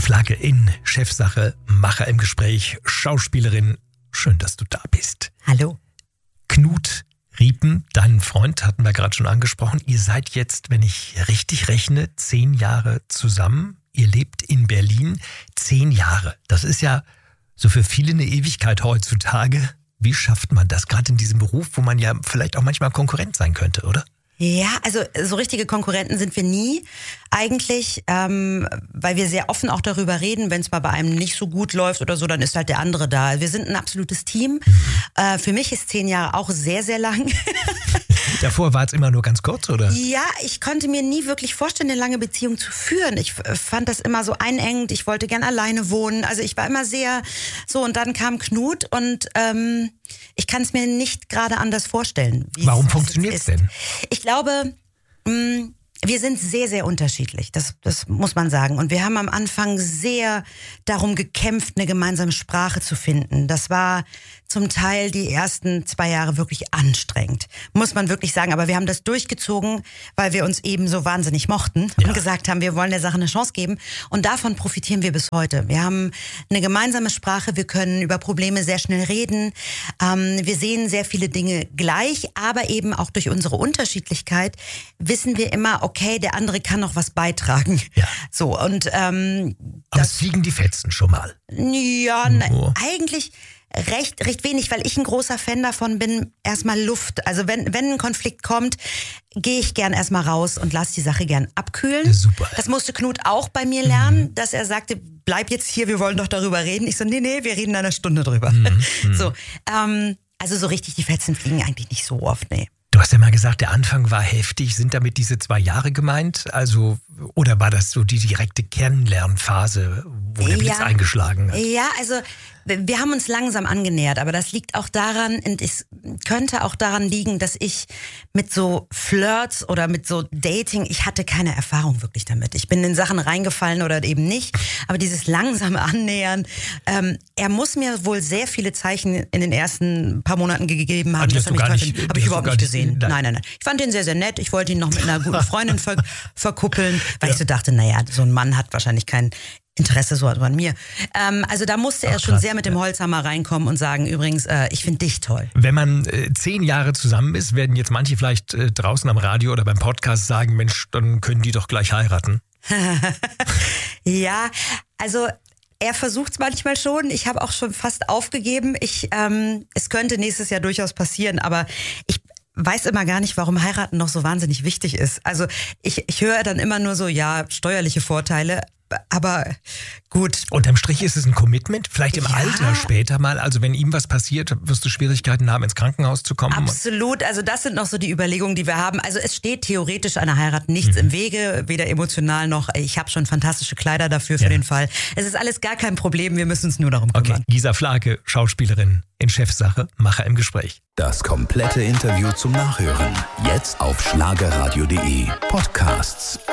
Flake in Chefsache, Macher im Gespräch, Schauspielerin. Schön, dass du da bist. Hallo. Knut Riepen, deinen Freund, hatten wir gerade schon angesprochen. Ihr seid jetzt, wenn ich richtig rechne, 10 Jahre zusammen. Ihr lebt in Berlin. 10 Jahre. Das ist ja so für viele eine Ewigkeit heutzutage. Wie schafft man das gerade in diesem Beruf, wo man ja vielleicht auch manchmal Konkurrent sein könnte, oder? Ja, also so richtige Konkurrenten sind wir nie eigentlich, weil wir sehr offen auch darüber reden, wenn es mal bei einem nicht so gut läuft oder so, dann ist halt der andere da. Wir sind ein absolutes Team. Für mich ist 10 Jahre auch sehr, sehr lang. Davor war es immer nur ganz kurz, oder? Ja, ich konnte mir nie wirklich vorstellen, eine lange Beziehung zu führen. Ich fand das immer so einengend. Ich wollte gern alleine wohnen. Also ich war immer sehr so, und dann kam Knut und ich kann es mir nicht gerade anders vorstellen. Warum funktioniert es denn? Ich glaube, wir sind sehr, sehr unterschiedlich. Das muss man sagen. Und wir haben am Anfang sehr darum gekämpft, eine gemeinsame Sprache zu finden. Das war zum Teil die ersten 2 Jahre wirklich anstrengend, muss man wirklich sagen. Aber wir haben das durchgezogen, weil wir uns eben so wahnsinnig mochten und gesagt haben, wir wollen der Sache eine Chance geben. Und davon profitieren wir bis heute. Wir haben eine gemeinsame Sprache, wir können über Probleme sehr schnell reden. Wir sehen sehr viele Dinge gleich, aber eben auch durch unsere Unterschiedlichkeit wissen wir immer, okay, der andere kann noch was beitragen. Ja. So, und aber es fliegen die Fetzen schon mal. Ja, eigentlich recht wenig, weil ich ein großer Fan davon bin, erstmal Luft. Also wenn ein Konflikt kommt, gehe ich gern erstmal raus und lasse die Sache gern abkühlen. Super. Das musste Knut auch bei mir lernen, dass er sagte, bleib jetzt hier, wir wollen doch darüber reden. Ich so, nee, wir reden in einer Stunde drüber. So, also so richtig die Fetzen fliegen eigentlich nicht so oft, nee. Du hast ja mal gesagt, der Anfang war heftig. Sind damit diese 2 Jahre gemeint? Also, oder war das so die direkte Kennenlernphase, wo der Blitz eingeschlagen hat? Ja, also wir haben uns langsam angenähert, aber das liegt auch daran, und es könnte auch daran liegen, dass ich mit so Flirts oder mit so Dating, ich hatte keine Erfahrung wirklich damit. Ich bin in Sachen reingefallen oder eben nicht, aber dieses langsame Annähern, er muss mir wohl sehr viele Zeichen in den ersten paar Monaten gegeben haben. Das habe ich überhaupt nicht gesehen. Nein. Ich fand ihn sehr, sehr nett. Ich wollte ihn noch mit einer guten Freundin verkuppeln, weil ich so dachte, naja, so ein Mann hat wahrscheinlich kein Interesse so an mir. Also da musste er schon sehr mit dem Holzhammer reinkommen und sagen, übrigens, ich finde dich toll. Wenn man 10 Jahre zusammen ist, werden jetzt manche vielleicht draußen am Radio oder beim Podcast sagen, Mensch, dann können die doch gleich heiraten. Ja, also er versucht es manchmal schon. Ich habe auch schon fast aufgegeben. Es könnte nächstes Jahr durchaus passieren, aber ich weiß immer gar nicht, warum heiraten noch so wahnsinnig wichtig ist. Also ich höre dann immer nur so, ja, steuerliche Vorteile, aber gut. Unterm Strich ist es ein Commitment, vielleicht im Alter später mal. Also wenn ihm was passiert, wirst du Schwierigkeiten haben, ins Krankenhaus zu kommen. Absolut, also das sind noch so die Überlegungen, die wir haben. Also es steht theoretisch einer Heirat nichts im Wege, weder emotional noch, ich habe schon fantastische Kleider dafür für den Fall. Es ist alles gar kein Problem, wir müssen uns nur darum kümmern. Okay, Gisa Flake, Schauspielerin in Chefsache, Macher im Gespräch. Das komplette Interview zum Nachhören, jetzt auf schlagerradio.de Podcasts.